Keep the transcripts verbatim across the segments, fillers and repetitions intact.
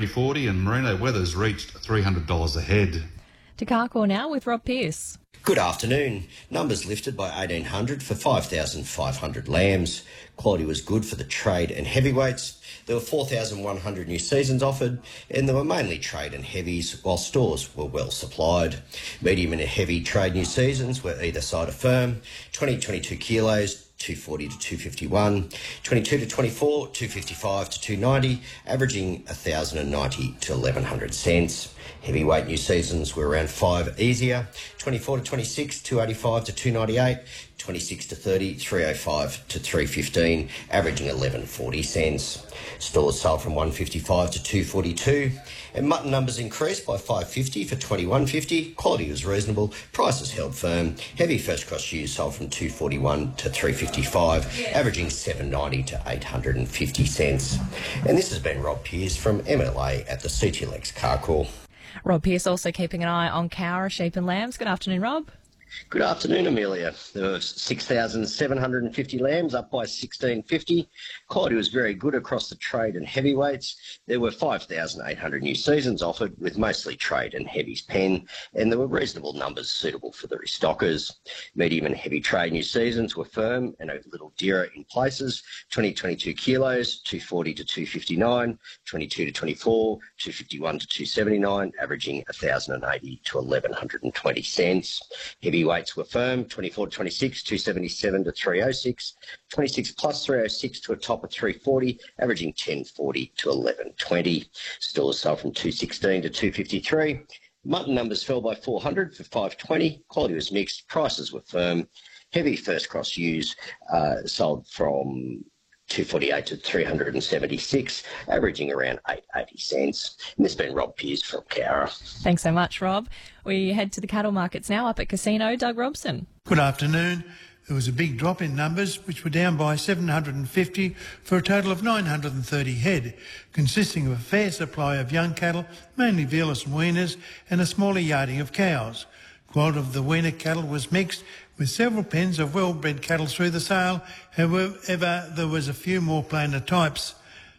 to forty and merino wethers reached three hundred dollars a head. To Carcoar now with Rob Pearce. Good afternoon. Numbers lifted by eighteen hundred for five thousand five hundred lambs. Quality was good for the trade and heavyweights. There were four thousand one hundred new seasons offered, and there were mainly trade and heavies, while stores were well supplied. Medium and heavy trade new seasons were either side of firm, twenty to twenty-two kilos, two forty to two fifty-one, twenty-two to twenty-four, two fifty-five to two ninety, averaging one thousand ninety to eleven hundred cents. Heavyweight new seasons were around five easier, twenty-four to twenty-six, two eighty-five to two ninety-eight, twenty-six to thirty, three oh five to three fifteen, averaging eleven forty cents. Stores sold from one fifty-five to two forty-two, and mutton numbers increased by five fifty for twenty-one fifty. Quality was reasonable, prices held firm. Heavy first cross ewes sold from two forty-one to three fifty-five, averaging seven ninety to eight hundred fifty cents. And this has been Rob Pearce from M L A at the C T L X Carcoar. Rob Pearce also keeping an eye on Cowra sheep and lambs. Good afternoon, Rob. Good afternoon, Amelia. There were six thousand seven hundred fifty lambs, up by sixteen fifty. Quality was very good across the trade and heavyweights. There were five thousand eight hundred new seasons offered, with mostly trade and heavies pen, and there were reasonable numbers suitable for the restockers. Medium and heavy trade new seasons were firm and a little dearer in places. twenty to twenty-two kilos, two forty to two fifty-nine, twenty-two to twenty-four, two fifty-one to two seventy-nine, averaging one thousand eighty to eleven twenty cents. Heavyweights were firm, twenty-four to twenty-six, two seventy-seven to three oh six, twenty-six plus three oh six to a top of three forty, averaging ten forty to eleven twenty. Stores sold from two sixteen to two fifty-three. Mutton numbers fell by four hundred for five twenty. Quality was mixed, prices were firm. Heavy first cross ewes uh, sold from two forty-eight to three seventy-six, averaging around eight eighty cents. And this has been Rob Pearce from Cowra. Thanks so much, Rob. We head to the cattle markets now up at Casino. Doug Robson. Good afternoon. There was a big drop in numbers, which were down by seven hundred fifty for a total of nine hundred thirty head, consisting of a fair supply of young cattle, mainly vealers and weaners, and a smaller yarding of cows. Quality of the weaner cattle was mixed, with several pens of well-bred cattle through the sale. However, there was a few more plainer types.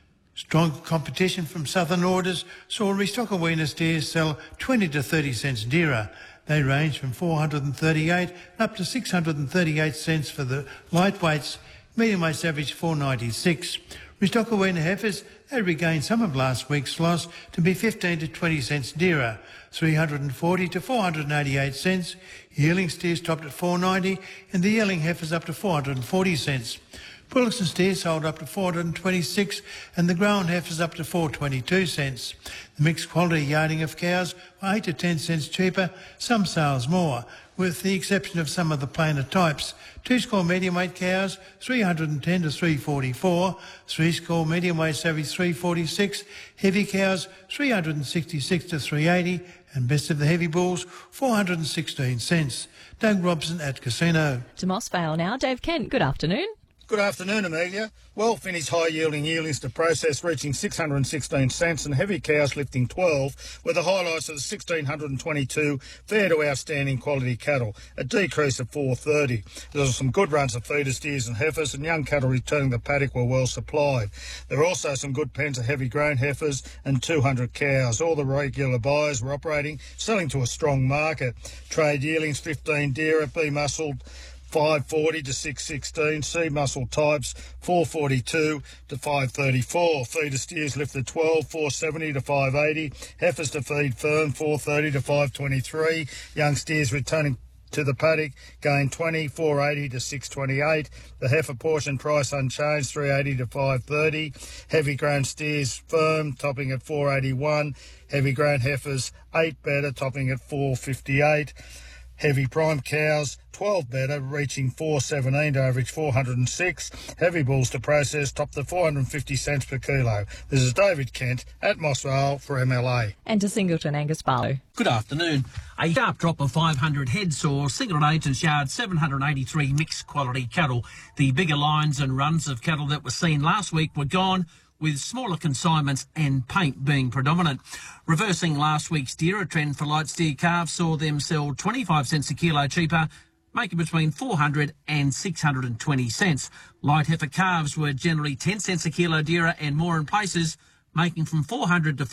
Strong competition from southern orders saw restocker weaner steers sell twenty to thirty cents dearer. They range from four hundred thirty-eight up to six hundred thirty-eight cents for the lightweights. Medium weights average four ninety-six. Restocker weaner heifers, they regained some of last week's loss to be fifteen to twenty cents dearer, three hundred forty to four hundred eighty-eight cents. Yearling steers topped at four ninety, and the yearling heifers up to four hundred forty cents. Bullocks and steers sold up to four hundred twenty-six, and the grown heifers up to four twenty-two cents. The mixed quality yarding of cows were eight to ten cents cheaper, some sales more, with the exception of some of the plainer types. Two-score medium-weight cows, three hundred ten to three forty-four. Three-score medium-weight average three forty-six. Heavy cows, three hundred sixty-six to three eighty. And best of the heavy bulls, four hundred sixteen cents. Doug Robson at Casino. To Mossvale now. Dave Kent, good afternoon. Good afternoon, Amelia. Well-finished high-yielding yearlings to process reaching six hundred sixteen cents and heavy cows lifting twelve, were the highlights of the one thousand six hundred twenty-two fair to outstanding quality cattle, a decrease of four thirty. There were some good runs of feeder steers and heifers, and young cattle returning the paddock were well supplied. There were also some good pens of heavy grown heifers and two hundred cows. All the regular buyers were operating, selling to a strong market. Trade yearlings fifteen dearer, B-muscled five forty to six sixteen, C muscle types four forty-two to five thirty-four. Feeder steers lifted twelve, four seventy to five eighty. Heifers to feed firm four thirty to five twenty-three. Young steers returning to the paddock gained twenty, four eighty to six twenty-eight. The heifer portion price unchanged, three eighty to five thirty. Heavy grown steers firm, topping at four eighty-one. Heavy grown heifers eight better, topping at four fifty-eight. Heavy prime cows, twelve better, reaching four seventeen to average four hundred six. Heavy bulls to process topped at four hundred fifty cents per kilo. This is David Kent at Mossvale for M L A. And to Singleton, Angus Barlow. Good afternoon. A sharp drop of five hundred head saw Singleton Agents Yard seven hundred eighty-three mixed quality cattle. The bigger lines and runs of cattle that were seen last week were gone, with smaller consignments and paint being predominant. Reversing last week's dearer trend for light steer calves saw them sell twenty-five cents a kilo cheaper, making between four hundred and six hundred twenty cents. Light heifer calves were generally ten cents a kilo dearer and more in places, making from four hundred to